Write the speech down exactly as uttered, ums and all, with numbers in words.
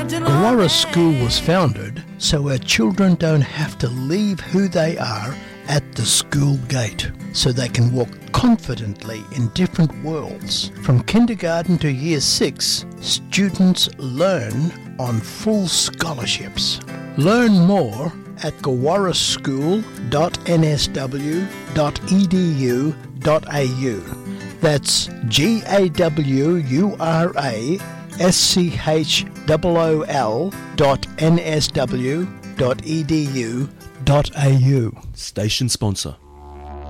Gawara School was founded so our children don't have to leave who they are at the school gate, so they can walk confidently in different worlds. From kindergarten to year six, students learn on full scholarships. Learn more at gawara school dot n s w dot e d u dot a u. That's G A W U R A S C H O O L dot N S W dot E D U dot A U. Station sponsor.